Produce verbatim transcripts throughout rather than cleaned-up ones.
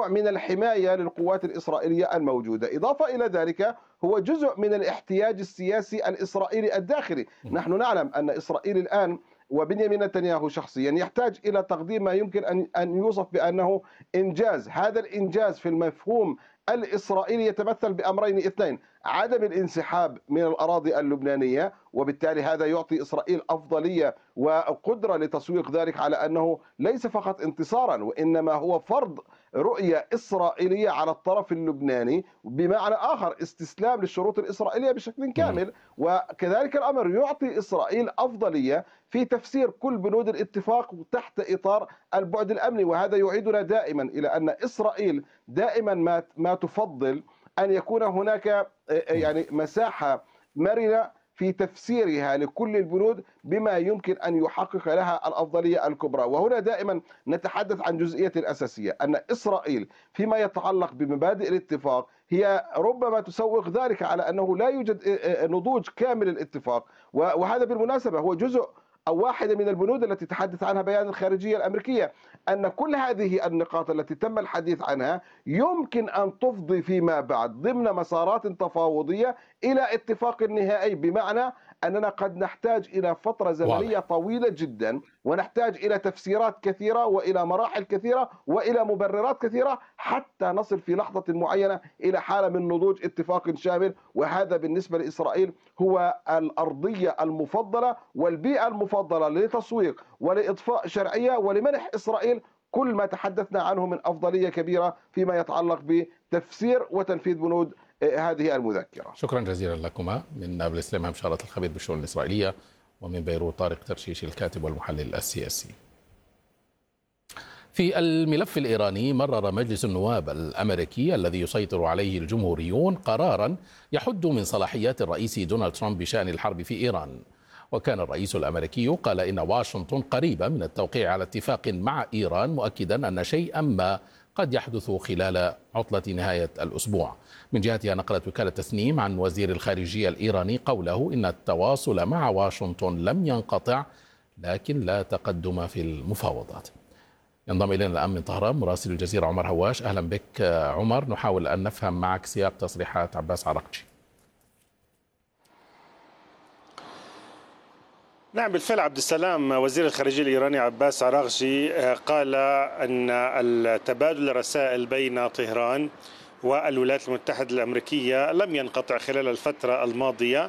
نوع من الحماية للقوات الإسرائيلية الموجودة. إضافة إلى ذلك هو جزء من الاحتياج السياسي الإسرائيلي الداخلي. نحن نعلم أن إسرائيل الآن وبنيامين نتنياهو شخصيا يحتاج إلى تقديم ما يمكن أن أن يوصف بأنه إنجاز. هذا الإنجاز في المفهوم الإسرائيلي يتمثل بأمرين اثنين: عدم الانسحاب من الأراضي اللبنانية، وبالتالي هذا يعطي إسرائيل أفضلية وقدرة لتسويق ذلك على أنه ليس فقط انتصارا وإنما هو فرض رؤية إسرائيلية على الطرف اللبناني، بمعنى آخر استسلام للشروط الإسرائيلية بشكل كامل. وكذلك الأمر يعطي إسرائيل أفضلية في تفسير كل بنود الاتفاق تحت إطار البعد الأمني. وهذا يعيدنا دائما إلى أن إسرائيل دائما ما ما تفضل أن يكون هناك يعني مساحة مرنة في تفسيرها لكل البنود بما يمكن أن يحقق لها الأفضلية الكبرى. وهنا دائما نتحدث عن جزئية أساسية، أن إسرائيل فيما يتعلق بمبادئ الاتفاق هي ربما تسوق ذلك على أنه لا يوجد نضوج كامل الاتفاق. وهذا بالمناسبة هو جزء أو واحدة من البنود التي تحدث عنها بيان الخارجية الأمريكية، أن كل هذه النقاط التي تم الحديث عنها يمكن أن تفضي فيما بعد ضمن مسارات تفاوضية إلى اتفاق نهائي، بمعنى أننا قد نحتاج إلى فترة زمنية طويلة جدا، ونحتاج إلى تفسيرات كثيرة وإلى مراحل كثيرة وإلى مبررات كثيرة حتى نصل في لحظة معينة إلى حالة من نضوج اتفاق شامل. وهذا بالنسبة لإسرائيل هو الأرضية المفضلة والبيئة المفضلة لتسويق ولإضفاء شرعية ولمنح إسرائيل كل ما تحدثنا عنه من أفضلية كبيرة فيما يتعلق بتفسير وتنفيذ بنود هذه المذكرة. شكرا جزيلا لكما. من نابلس سليمان مشارة الخبير بالشؤون الإسرائيلية، ومن بيروت طارق ترشيش الكاتب والمحلل السياسي. في الملف الإيراني، مرر مجلس النواب الأمريكي الذي يسيطر عليه الجمهوريون قرارا يحد من صلاحيات الرئيس دونالد ترامب بشأن الحرب في إيران. وكان الرئيس الأمريكي قال إن واشنطن قريبة من التوقيع على اتفاق مع إيران، مؤكدا أن شيئا ما قد يحدث خلال عطلة نهاية الأسبوع. من جهتها نقلت وكالة تسنيم عن وزير الخارجية الإيراني قوله إن التواصل مع واشنطن لم ينقطع، لكن لا تقدم في المفاوضات. ينضم إلينا الآن من طهران مراسل الجزيرة عمر هواش. أهلا بك عمر. نحاول أن نفهم معك سياق تصريحات عباس عراقجي. نعم بالفعل عبد السلام، وزير الخارجية الإيراني عباس عراقجي قال أن التبادل الرسائل بين طهران والولايات المتحدة الأمريكية لم ينقطع خلال الفترة الماضية،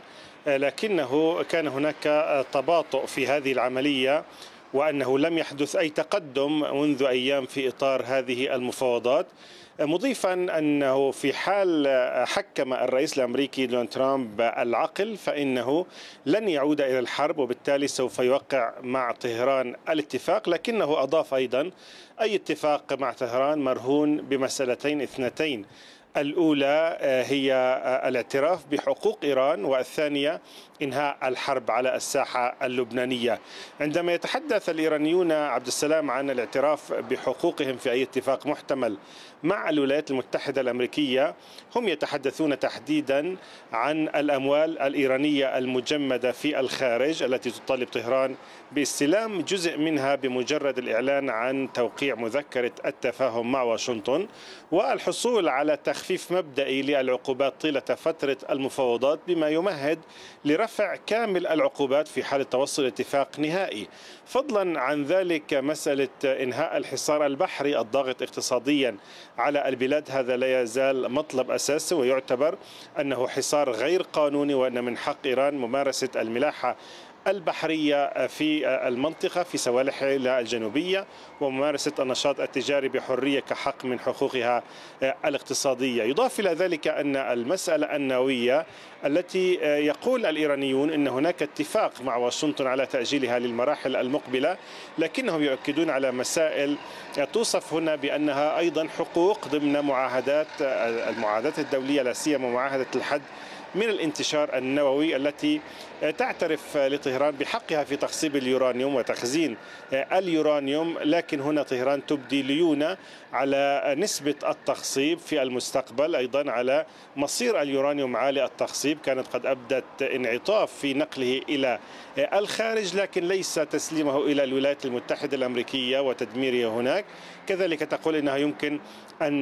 لكنه كان هناك تباطؤ في هذه العملية، وأنه لم يحدث أي تقدم منذ أيام في إطار هذه المفاوضات، مضيفا أنه في حال حكم الرئيس الأمريكي دونالد ترامب العقل فإنه لن يعود إلى الحرب، وبالتالي سوف يوقع مع طهران الاتفاق. لكنه أضاف أيضا أي اتفاق مع طهران مرهون بمسألتين اثنتين: الأولى هي الاعتراف بحقوق إيران، والثانية إنهاء الحرب على الساحة اللبنانية. عندما يتحدث الإيرانيون عبد السلام عن الاعتراف بحقوقهم في أي اتفاق محتمل مع الولايات المتحدة الأمريكية، هم يتحدثون تحديدا عن الأموال الإيرانية المجمدة في الخارج التي تطالب طهران باستلام جزء منها بمجرد الإعلان عن توقيع مذكرة التفاهم مع واشنطن، والحصول على تخفيف مبدئي للعقوبات طيلة فترة المفاوضات بما يمهد لرفع كامل العقوبات في حال توصل اتفاق نهائي. فضلا عن ذلك، مسألة إنهاء الحصار البحري الضاغط اقتصاديا على البلاد هذا لا يزال مطلب أساسي، ويعتبر أنه حصار غير قانوني، وأن من حق إيران ممارسة الملاحة البحرية في المنطقة في سواحلها الجنوبية، وممارسة النشاط التجاري بحرية كحق من حقوقها الاقتصادية. يضاف إلى ذلك أن المسألة النووية التي يقول الإيرانيون أن هناك اتفاق مع واشنطن على تأجيلها للمراحل المقبلة، لكنهم يؤكدون على مسائل توصف هنا بأنها أيضا حقوق ضمن معاهدات المعاهدات الدولية، لا سيما معاهدة الحد من الانتشار النووي التي تعترف لطهران بحقها في تخصيب اليورانيوم وتخزين اليورانيوم. لكن هنا طهران تبدي ليونة على نسبة التخصيب في المستقبل، أيضا على مصير اليورانيوم عالي التخصيب. كانت قد أبدت انعطاف في نقله إلى الخارج، لكن ليس تسليمه إلى الولايات المتحدة الأمريكية وتدميره هناك. كذلك تقول إنها يمكن أن